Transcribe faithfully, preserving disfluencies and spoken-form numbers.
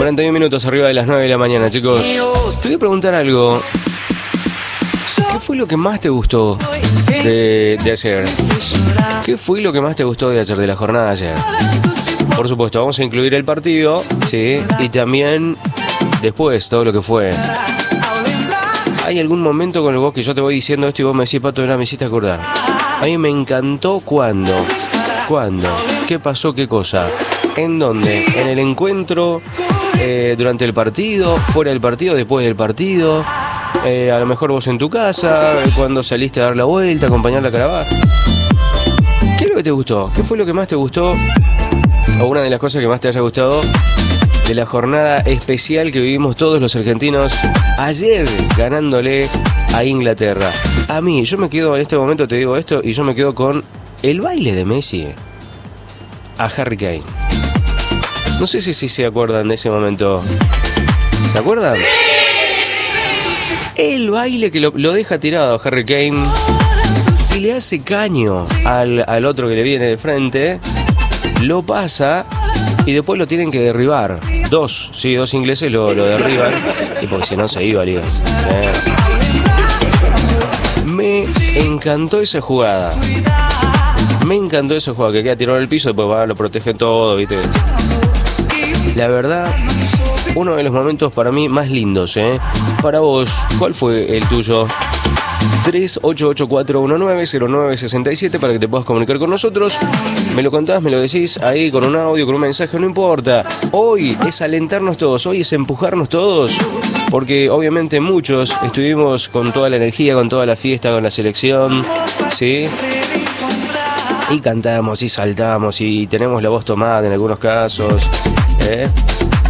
cuarenta y un minutos arriba de las nueve de la mañana, chicos. Te voy a preguntar algo. ¿Qué fue lo que más te gustó de, de ayer? ¿Qué fue lo que más te gustó de ayer, de la jornada de ayer? Por supuesto, vamos a incluir el partido, ¿sí? Y también después todo lo que fue. ¿Hay algún momento con el vos que yo te voy diciendo esto y vos me decís, Pato, era, me hiciste acordar? A mí me encantó cuando, cuando, qué pasó, qué cosa, en dónde, en el encuentro, eh, durante el partido, fuera del partido, después del partido, eh, a lo mejor vos en tu casa, cuando saliste a dar la vuelta, a acompañar la caravana. ¿Qué es lo que te gustó? ¿Qué fue lo que más te gustó? O una de las cosas que más te haya gustado de la jornada especial que vivimos todos los argentinos ayer ganándole a Inglaterra. A mí, yo me quedo en este momento, te digo esto, y yo me quedo con el baile de Messi a Harry Kane. No sé si, si se acuerdan de ese momento. ¿Se acuerdan? El baile que lo, lo deja tirado a Harry Kane y le hace caño al, al otro que le viene de frente, lo pasa y después lo tienen que derribar. Dos, sí, dos ingleses lo, lo derriban. Y porque si no se iba, liga. Eh. Me encantó esa jugada. Me encantó esa jugada. Que queda tirado en el piso, después va, lo protege todo, ¿viste? La verdad, uno de los momentos para mí más lindos, ¿eh? Para vos, ¿cuál fue el tuyo? tres ocho ocho cuatro uno nueve cero nueve seis siete para que te puedas comunicar con nosotros. Me lo contás, me lo decís ahí con un audio, con un mensaje, no importa. Hoy es alentarnos todos, hoy es empujarnos todos, porque obviamente muchos estuvimos con toda la energía, con toda la fiesta, con la selección, ¿sí? Y cantamos y saltamos y tenemos la voz tomada en algunos casos, ¿eh?